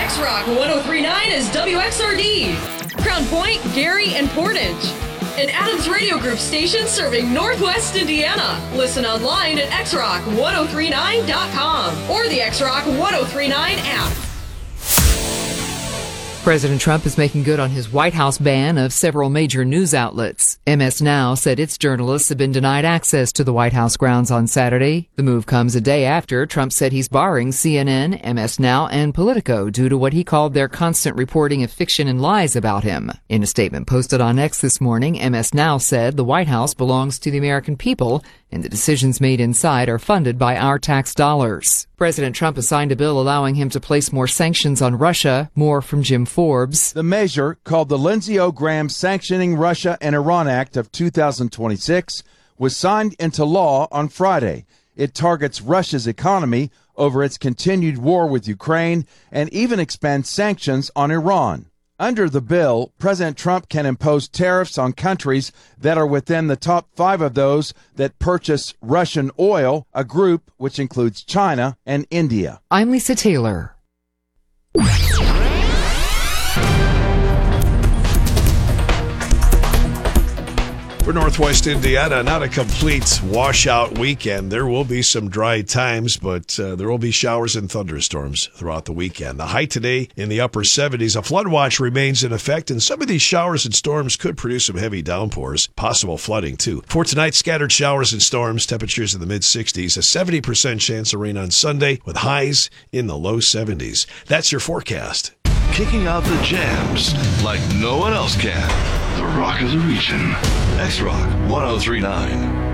X-Rock 1039 is WXRD. Crown Point, Gary, and Portage. An Adams Radio Group station serving Northwest Indiana. Listen online at xrock1039.com or the X-Rock 1039 app. President Trump is making good on his White House ban of several major news outlets. MS Now said its journalists have been denied access to the White House grounds on Saturday. The move comes a day after Trump said he's barring CNN, MS Now, and Politico due to what he called their constant reporting of fiction and lies about him. In a statement posted on X this morning, MS Now said the White House belongs to the American people and the decisions made inside are funded by our tax dollars. President Trump has signed a bill allowing him to place more sanctions on Russia. More from Jim Forbes. The measure, called the Lindsey O. Graham Sanctioning Russia and Iran Act of 2026, was signed into law on Friday. It targets Russia's economy over its continued war with Ukraine and even expands sanctions on Iran. Under the bill, President Trump can impose tariffs on countries that are within the top 5 of those that purchase Russian oil, a group which includes China and India. I'm Lisa Taylor. For Northwest Indiana, not a complete washout weekend. There will be some dry times, but there will be showers and thunderstorms throughout the weekend. The high today in the upper 70s. A flood watch remains in effect, and some of these showers and storms could produce some heavy downpours, possible flooding too. For tonight, scattered showers and storms, temperatures in the mid-60s, a 70% chance of rain on Sunday with highs in the low 70s. That's your forecast. Kicking out the jams like no one else can. The Rock of the Region. X-Rock 1039.